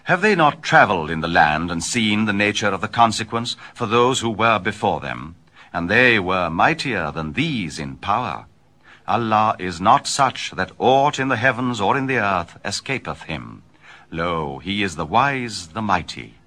Have they not travelled in the land and seen the nature of the consequence for those who were before them? And they were mightier than these in power. Allah is not such that aught in the heavens or in the earth escapeth him. Lo, he is the wise, the mighty.